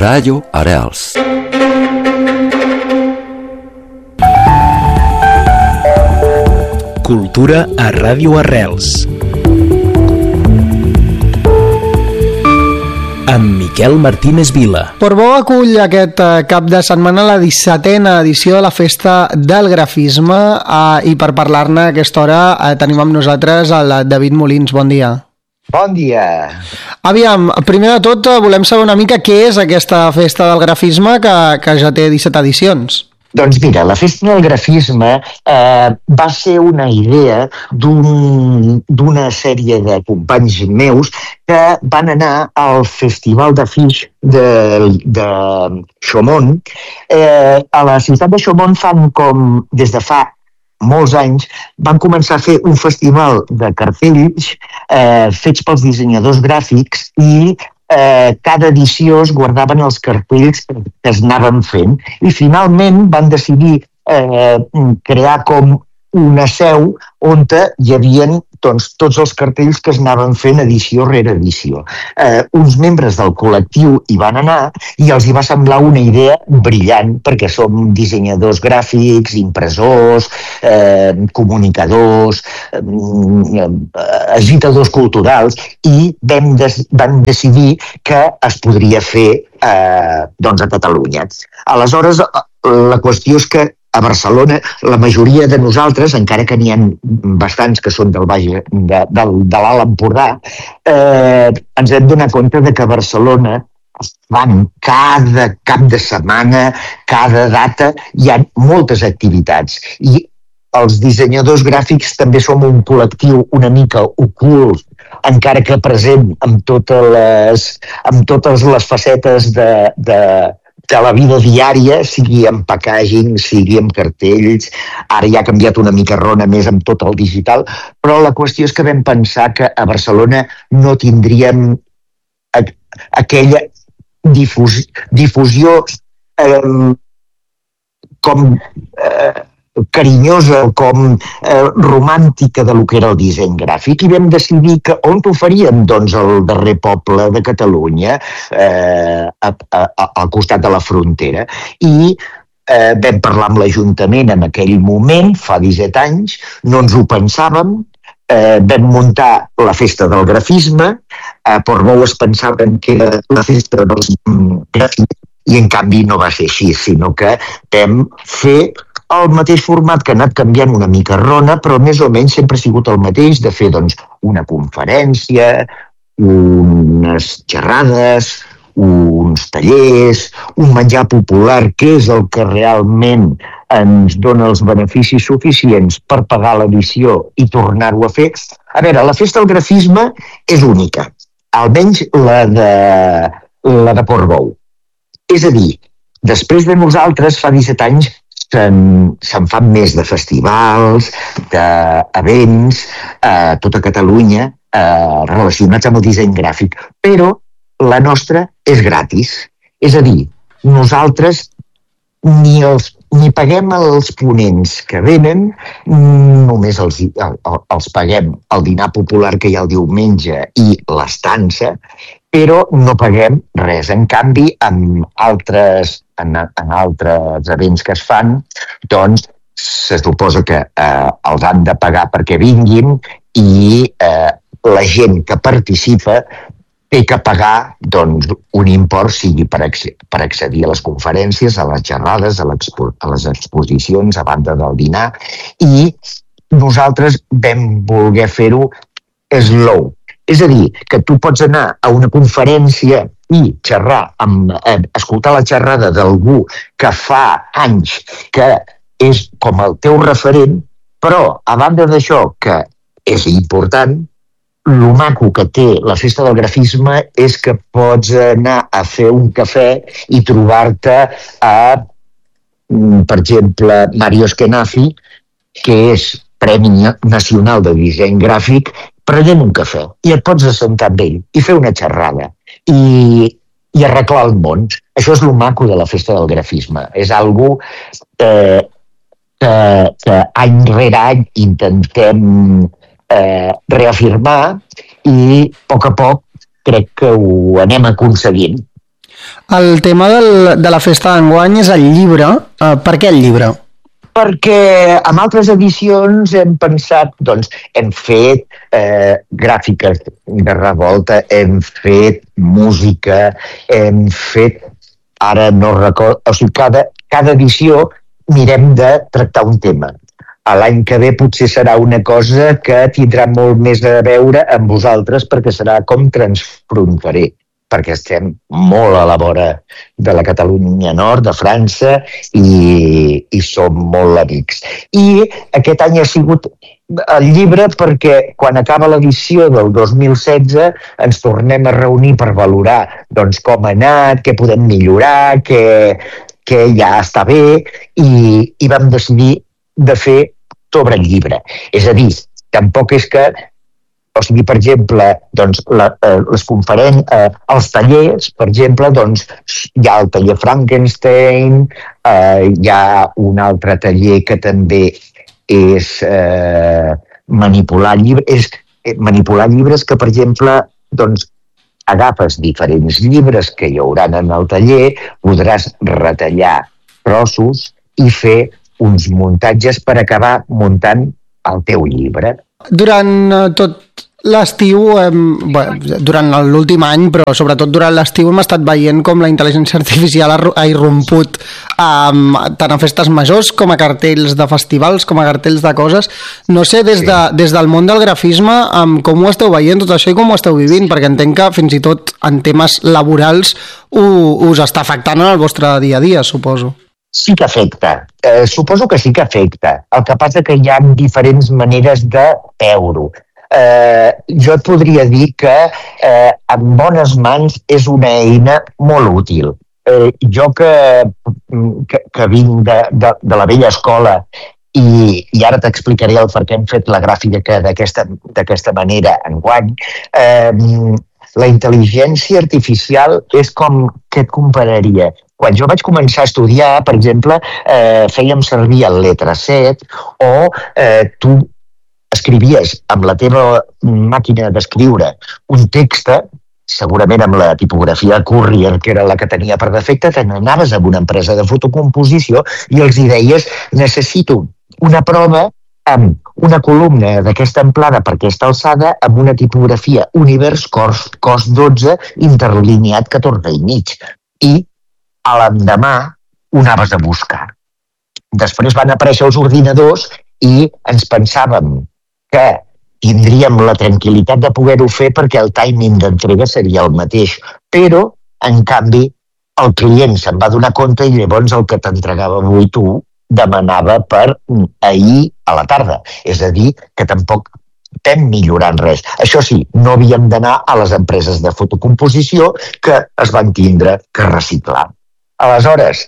Radio Arrels. Cultura a Ràdio Arrels. Amb Miquel Martínez Vila. Portbou acull aquest cap de setmana la 17a edició de la Festa del Grafisme i per parlar-ne a aquesta hora tenim amb nosaltres el David Molins. Bon dia. Bon dia. Aviam, primer de tot volem saber una mica què és aquesta Festa del Grafisme que ja té 17 edicions. Doncs mira, la Festa del Grafisme va ser una idea d'una sèrie de companys meus que van anar al Festival de Flix de Chaumont. A la ciutat de Chaumont des de fa molts anys, van començar a fer un festival de cartells fets pels dissenyadors gràfics i cada edició es guardaven els cartells que es anaven fent i finalment van decidir crear com una seu on hi havia tots els cartells que es anaven fent edició rere edició. Uns membres del col·lectiu hi van anar i els hi va semblar una idea brillant perquè som dissenyadors gràfics, impressors, comunicadors, agitadors culturals i van decidir que es podria fer a Catalunya. Aleshores, la qüestió és que a Barcelona, la majoria de nosaltres, encara que n'hi ha bastants que són de l'Alt Empordà, ens hem donat compte que a Barcelona es fan cada cap de setmana, cada data, hi ha moltes activitats. I els dissenyadors gràfics també som un col·lectiu una mica ocult, encara que present amb totes les facetes de la vida diària, sigui en packaging, sigui en cartells. Ara ja ha canviat una mica rona més amb tot el digital, però la qüestió és que vam pensar que a Barcelona no tindríem aquella difusió com carinyosa, com romàntica de lo que era el disseny gràfic, i vam decidir que on ho faríem? Doncs al darrer poble de Catalunya, al costat de la frontera. I vam parlar amb l'Ajuntament en aquell moment, fa 17 anys, no ens ho pensàvem, vam muntar la Festa del Grafisme, a Portbou es pensaven que era la Festa dels Gràfics, i en canvi no va ser així, sinó que vam fer el mateix format que ha anat canviant una mica rona, però més o menys sempre ha sigut el mateix, de fer una conferència, unes xerrades, uns tallers, un menjar popular, que és el que realment ens dona els beneficis suficients per pagar l'edició i tornar-ho a fer. A veure, la Festa del Grafisme és única, almenys la de Portbou. És a dir, després de nosaltres, fa 17 anys, se'n fan més de festivals, d'events a tota Catalunya relacionats amb el disseny gràfic, però la nostra és gratis. És a dir, nosaltres ni paguem els ponents que venen, només els paguem el dinar popular que hi ha el diumenge i l'estança, però no paguem res. En canvi, en altres events que es fan, doncs se suposa que els han de pagar perquè vinguin i la gent que participa té que pagar un import, sigui per accedir a les conferències, a les xerrades, a les exposicions, a banda del dinar, i nosaltres vam voler fer-ho slow. És a dir, que tu pots anar a una conferència i escoltar la xerrada d'algú que fa anys que és com el teu referent, però a banda d'això, que és important, el maco que té la Festa del Grafisme és que pots anar a fer un cafè i trobar-te per exemple, Mario Eskenazi, que és Premi Nacional de Disseny Gràfic, prenent un cafè i et pots assentar amb ell i fer una xerrada i arreglar el món. Això és el maco de la Festa del Grafisme. És algo que any rere any intentem reafirmar i a poc crec que ho anem aconseguint. El tema de la festa d'enguany és el llibre. Per què el llibre? Perquè amb altres edicions hem pensat, doncs, hem fet gràfiques de revolta, hem fet música, hem fet, ara no recordo, o sigui, cada edició mirem de tractar un tema. L'any que ve potser serà una cosa que tindrà molt més a veure amb vosaltres perquè serà com transfronterer, perquè estem molt a la vora de la Catalunya Nord, de França, i som molt amics. I aquest any ha sigut el llibre perquè quan acaba l'edició del 2016 ens tornem a reunir per valorar doncs, com ha anat, què podem millorar, què ja està bé, i vam decidir de fer sobre el llibre. És a dir, tampoc és que, o sigui, per exemple, doncs, les conferències, els tallers, per exemple, doncs, hi ha el taller Frankenstein, hi ha un altre taller que també és manipular llibres que, per exemple, doncs, agafes diferents llibres que hi haurà en el taller, podràs retallar trossos i fer uns muntatges per acabar muntant el teu llibre. Durant tot l'estiu, durant l'últim any, però sobretot durant l'estiu, hem estat veient com la intel·ligència artificial ha irromput tant a festes majors com a cartells de festivals, com a cartells de coses. No sé, des del món del grafisme, com ho esteu veient tot això i com ho esteu vivint, perquè entenc que fins i tot en temes laborals us està afectant en el vostre dia a dia, suposo. Sí que afecta. Suposo que sí que afecta. El que passa que hi ha diferents maneres de veure-ho. Jo et podria dir que en bones mans és una eina molt útil. Jo que vinc de la vella escola i ara t'explicaré el per què hem fet la gràfica d'aquesta manera enguany, la intel·ligència artificial és com, què et compararia? Quan jo vaig començar a estudiar, per exemple, fèiem servir el Letraset o tu escrivies amb la teva màquina d'escriure un text, segurament amb la tipografia Courier, que era la que tenia per defecte, te n'anaves a una empresa de fotocomposició i els hi deies necessito una prova amb una columna d'aquesta amplada per aquesta alçada amb una tipografia Univers cos 12 interlineat 14 i mig. I a l'endemà ho anaves a buscar. Després van aparèixer els ordinadors i ens pensàvem que tindríem la tranquil·litat de poder-ho fer perquè el timing d'entrega seria el mateix. Però, en canvi, el client se'n va donar compte i llavors el que t'entregava avui tu demanava per ahir a la tarda. És a dir, que tampoc estem millorant res. Això sí, no havíem d'anar a les empreses de fotocomposició que es van tindre que reciclar. Aleshores,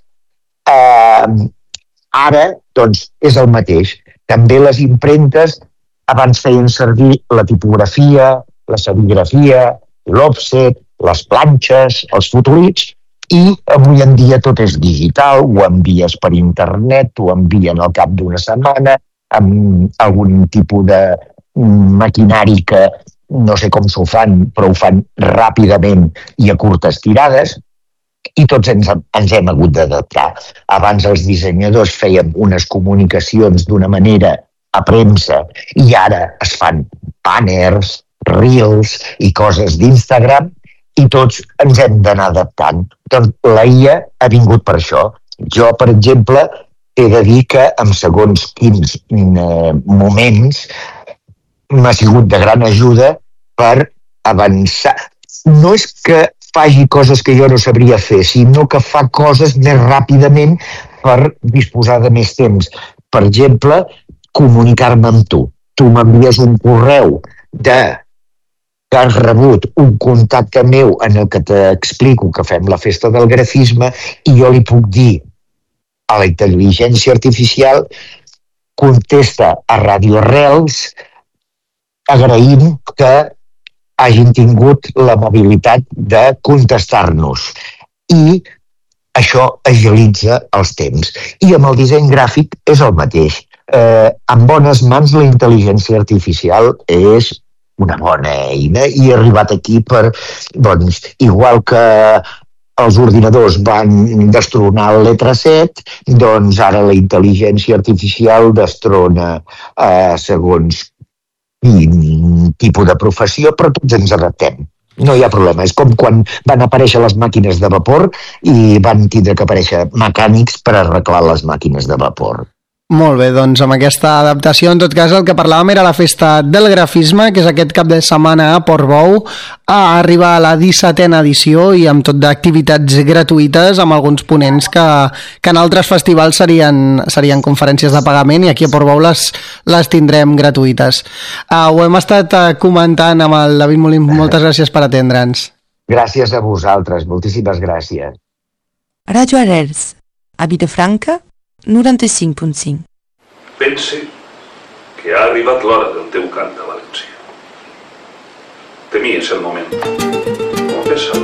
ara doncs, és el mateix. També les impremtes abans feien servir la tipografia, la serigrafia, l'òfset, les planxes, els fotolits, i avui en dia tot és digital, ho envies per internet, ho envien al cap d'una setmana, amb algun tipus de maquinari que no sé com s'ho fan, però ho fan ràpidament i a curtes tirades, i tots ens hem hagut d'adaptar. Abans els dissenyadors fèiem unes comunicacions d'una manera a premsa i ara es fan banners, reels i coses d'Instagram i tots ens hem d'anar adaptant. Doncs la IA ha vingut per això. Jo, per exemple, he de dir que en segons quins moments m'ha sigut de gran ajuda per avançar. No és que faci coses que jo no sabria fer, sinó que fa coses més ràpidament per disposar de més temps. Per exemple, comunicar-me amb tu. Tu m'envies un correu que has rebut un contacte meu en el que t'explico que fem la festa del grafisme i jo li puc dir a la intel·ligència artificial contesta a Radio Arrels agraint que hagin tingut l'amabilitat de contestar-nos. I això agilitza els temps. I amb el disseny gràfic és el mateix. En bones mans la intel·ligència artificial és una bona eina i he arribat aquí per, doncs, igual que els ordinadors van destronar el letra 7, doncs ara la intel·ligència artificial destrona segons quin tipus de professió, però tots ens adaptem. No hi ha problema. És com quan van aparèixer les màquines de vapor i van tindre que aparèixer mecànics per arreglar les màquines de vapor. Molt bé, doncs amb aquesta adaptació, en tot cas, el que parlàvem era la festa del grafisme, que és aquest cap de setmana a Portbou, arriba a la 17a edició i amb tot d'activitats gratuïtes, amb alguns ponents que en altres festivals serien conferències de pagament, i aquí a Portbou les tindrem gratuïtes. Ho hem estat comentant amb el David Molins. Moltes gràcies per atendre'ns. Gràcies a vosaltres, moltíssimes gràcies. Ràdio Arrels, a Vilafranca, 95.5. Pense que ha arribat l'hora del teu cant a València. Temies el moment. Confessa.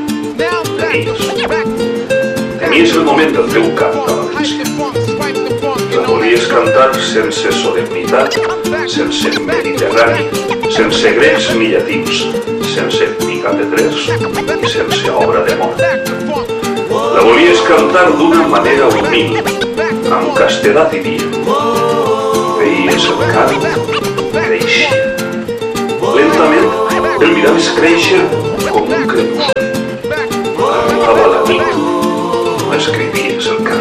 Temies el moment del teu cant a València. La volies cantar sense solemnitat, sense mediterrani, sense grecs ni llatins, sense ni catetres i sense obra de mort. La volies cantar d'una manera humil, amb castedat i dia. Veies el cant créixer. Lentament el miraves créixer com un cremus. Arribava la nit, no escrivies el cant.